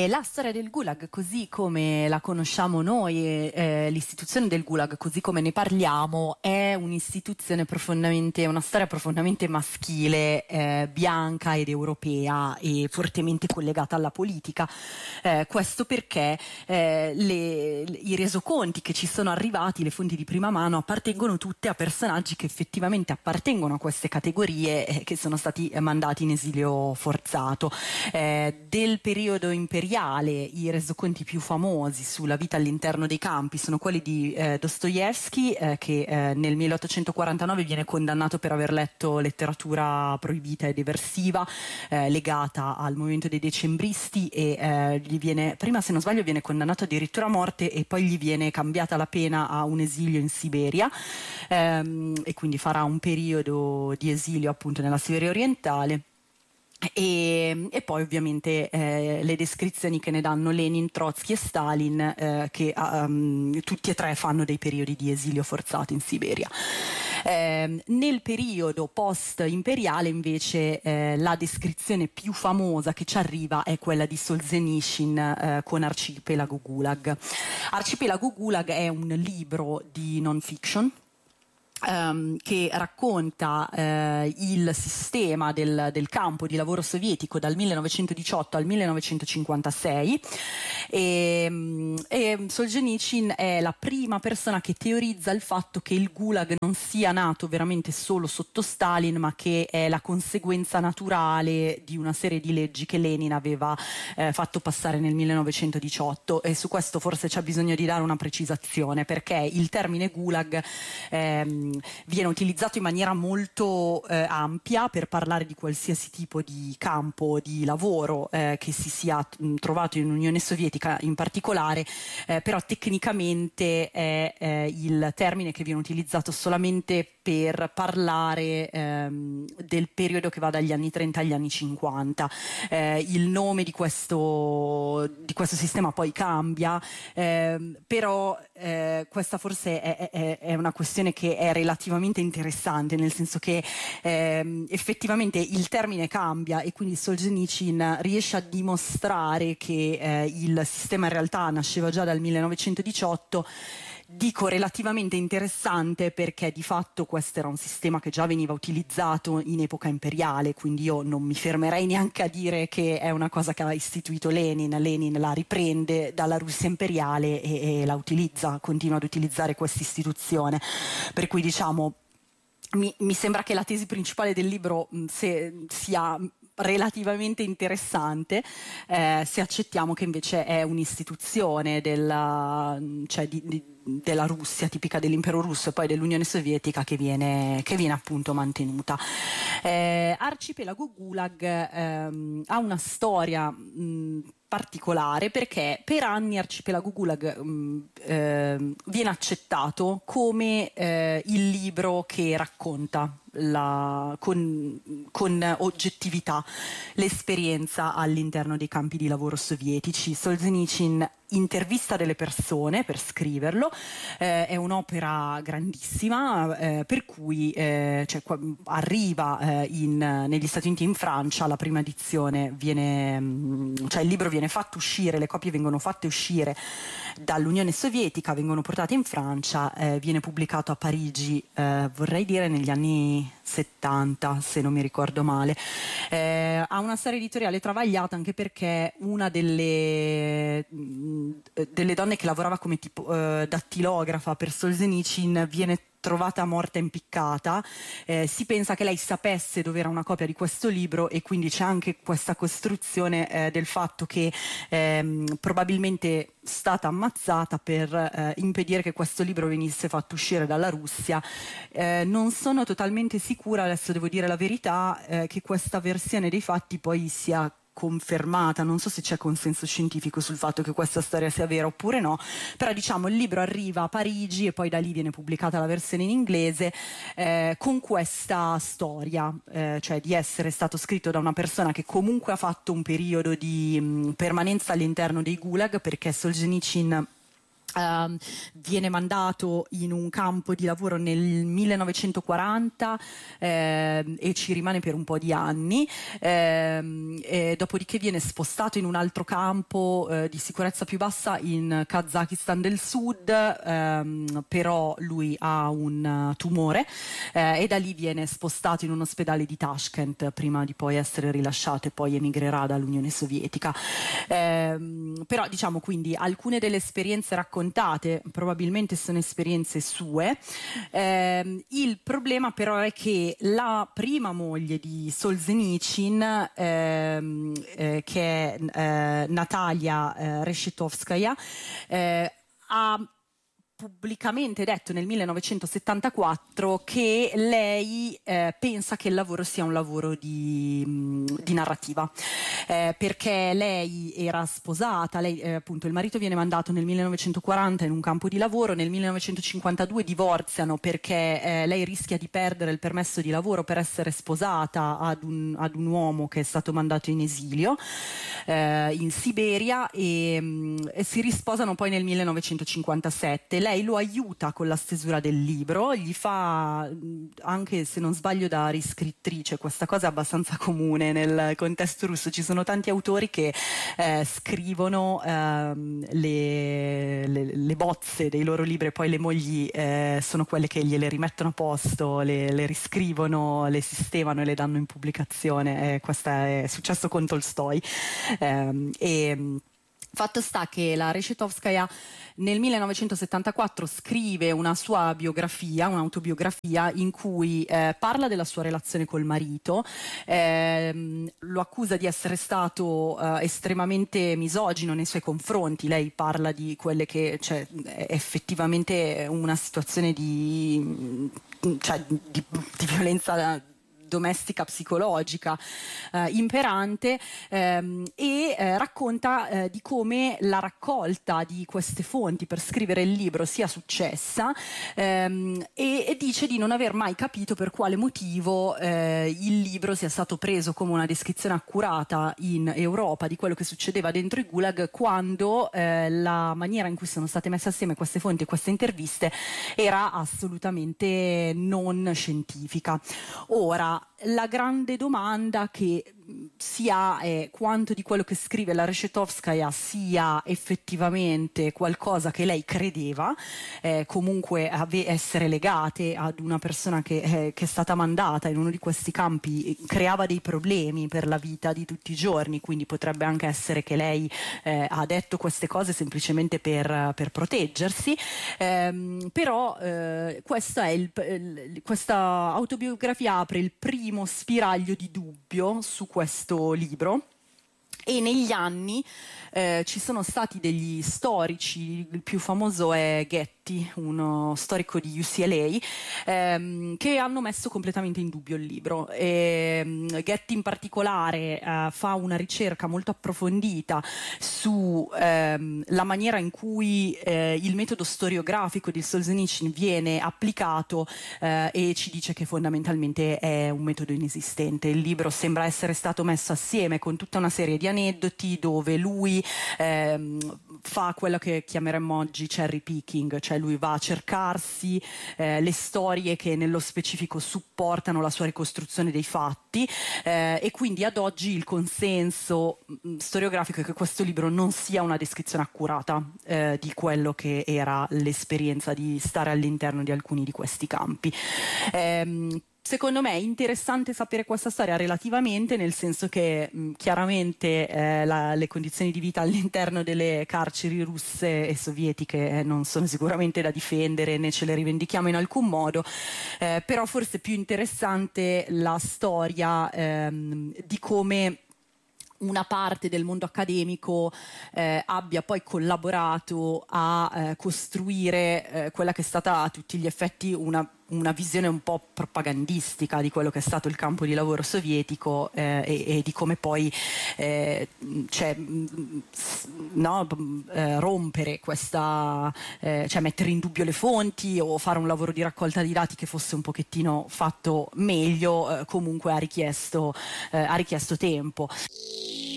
La storia del Gulag, così come la conosciamo noi, l'istituzione del Gulag, così come ne parliamo, è un'istituzione una storia profondamente maschile, bianca ed europea e fortemente collegata alla politica. Questo perché i resoconti che ci sono arrivati, le fonti di prima mano, appartengono tutte a personaggi che effettivamente appartengono a queste categorie, che sono stati mandati in esilio forzato. Del periodo imperiale i resoconti più famosi sulla vita all'interno dei campi sono quelli di Dostoevsky, che nel 1849 viene condannato per aver letto letteratura proibita ed eversiva, legata al movimento dei decembristi, e gli viene, prima se non sbaglio viene condannato addirittura a morte e poi gli viene cambiata la pena a un esilio in Siberia, e quindi farà un periodo di esilio appunto nella Siberia orientale. E poi ovviamente le descrizioni che ne danno Lenin, Trotsky e Stalin, che tutti e tre fanno dei periodi di esilio forzato in Siberia. Nel periodo post-imperiale invece la descrizione più famosa che ci arriva è quella di Solzhenitsyn con Arcipelago Gulag. Arcipelago Gulag è un libro di non-fiction che racconta il sistema del campo di lavoro sovietico dal 1918 al 1956, e Solzhenitsyn è la prima persona che teorizza il fatto che il Gulag non sia nato veramente solo sotto Stalin, ma che è la conseguenza naturale di una serie di leggi che Lenin aveva fatto passare nel 1918, e su questo forse c'è bisogno di dare una precisazione, perché il termine Gulag viene utilizzato in maniera molto ampia per parlare di qualsiasi tipo di campo di lavoro che si sia trovato in Unione Sovietica in particolare, però tecnicamente è il termine che viene utilizzato solamente per parlare del periodo che va dagli anni 30 agli anni 50. Il nome di questo sistema poi cambia, però questa forse è una questione che è relativamente interessante, nel senso che effettivamente il termine cambia, e quindi Solzhenitsyn riesce a dimostrare che il sistema in realtà nasceva già dal 1918. Dico relativamente interessante perché di fatto questo era un sistema che già veniva utilizzato in epoca imperiale, quindi io non mi fermerei neanche a dire che è una cosa che ha istituito Lenin. Lenin la riprende dalla Russia imperiale e la utilizza, continua ad utilizzare questa istituzione, per cui diciamo mi sembra che la tesi principale del libro sia relativamente interessante, se accettiamo che invece è un'istituzione della Russia, tipica dell'impero russo e poi dell'Unione Sovietica, che viene appunto mantenuta. Arcipelago Gulag ha una storia particolare, perché per anni Arcipelago Gulag viene accettato come il libro che racconta con oggettività l'esperienza all'interno dei campi di lavoro sovietici. Solzhenitsyn intervista delle persone per scriverlo, è un'opera grandissima, per cui arriva negli Stati Uniti e in Francia. La prima edizione il libro viene fatto uscire, le copie vengono fatte uscire dall'Unione Sovietica, vengono portate in Francia, viene pubblicato a Parigi, vorrei dire negli anni 70, se non mi ricordo male. Ha una storia editoriale travagliata, anche perché una delle donne che lavorava come dattilografa per Solzhenitsyn viene trovata morta impiccata. Si pensa che lei sapesse dove era una copia di questo libro, e quindi c'è anche questa costruzione del fatto che probabilmente stata ammazzata per impedire che questo libro venisse fatto uscire dalla Russia. Non sono totalmente sicura, adesso devo dire la verità, che questa versione dei fatti poi sia confermata. Non so se c'è consenso scientifico sul fatto che questa storia sia vera oppure no, però diciamo il libro arriva a Parigi e poi da lì viene pubblicata la versione in inglese, con questa storia, cioè di essere stato scritto da una persona che comunque ha fatto un periodo di permanenza all'interno dei gulag, perché Solzhenitsyn Viene mandato in un campo di lavoro nel 1940 e ci rimane per un po' di anni, e dopodiché viene spostato in un altro campo di sicurezza più bassa in Kazakistan del Sud, però lui ha un tumore e da lì viene spostato in un ospedale di Tashkent prima di poi essere rilasciato e poi emigrerà dall'Unione Sovietica. Però diciamo, quindi alcune delle esperienze raccontate probabilmente sono esperienze sue. Il problema però è che la prima moglie di Solzhenitsyn, che è Natalia Reshetovskaya, ha pubblicamente detto nel 1974 che lei pensa che il lavoro sia un lavoro di narrativa, perché lei era sposata, appunto il marito viene mandato nel 1940 in un campo di lavoro, nel 1952 divorziano perché lei rischia di perdere il permesso di lavoro per essere sposata ad un uomo che è stato mandato in esilio in Siberia, e si risposano poi nel 1957. Lei lo aiuta con la stesura del libro, gli fa, anche se non sbaglio da riscrittrice, questa cosa è abbastanza comune nel contesto russo, ci sono tanti autori che scrivono le bozze dei loro libri e poi le mogli sono quelle che gliele rimettono a posto, le riscrivono, le sistemano e le danno in pubblicazione. Questo è successo con Tolstoi. Fatto sta che la Reshetovskaya nel 1974 scrive una sua biografia, un'autobiografia in cui parla della sua relazione col marito, lo accusa di essere stato estremamente misogino nei suoi confronti. Lei parla di quelle che, cioè, effettivamente una situazione di violenza domestica psicologica imperante, e racconta di come la raccolta di queste fonti per scrivere il libro sia successa, e dice di non aver mai capito per quale motivo il libro sia stato preso come una descrizione accurata in Europa di quello che succedeva dentro i gulag, quando la maniera in cui sono state messe assieme queste fonti e queste interviste era assolutamente non scientifica. Ora, la grande domanda che si ha è quanto di quello che scrive la Reshetovskaya sia effettivamente qualcosa che lei credeva, comunque essere legate ad una persona che è stata mandata in uno di questi campi creava dei problemi per la vita di tutti i giorni, quindi potrebbe anche essere che lei ha detto queste cose semplicemente per proteggersi, però questa autobiografia apre il primo spiraglio di dubbio su questo libro. E negli anni ci sono stati degli storici, il più famoso è Getty, uno storico di UCLA, che hanno messo completamente in dubbio il libro. Getty in particolare fa una ricerca molto approfondita su la maniera in cui il metodo storiografico di Solzhenitsyn viene applicato, e ci dice che fondamentalmente è un metodo inesistente. Il libro sembra essere stato messo assieme con tutta una serie di aneddoti dove lui fa quello che chiameremmo oggi cherry picking, cioè lui va a cercarsi le storie che nello specifico supportano la sua ricostruzione dei fatti, e quindi ad oggi il consenso storiografico è che questo libro non sia una descrizione accurata di quello che era l'esperienza di stare all'interno di alcuni di questi campi. Secondo me è interessante sapere questa storia relativamente, nel senso che chiaramente le condizioni di vita all'interno delle carceri russe e sovietiche non sono sicuramente da difendere, né ce le rivendichiamo in alcun modo, però forse è più interessante la storia di come una parte del mondo accademico abbia poi collaborato a costruire quella che è stata a tutti gli effetti una visione un po' propagandistica di quello che è stato il campo di lavoro sovietico, e di come poi rompere questa, cioè mettere in dubbio le fonti o fare un lavoro di raccolta di dati che fosse un pochettino fatto meglio, comunque ha richiesto tempo.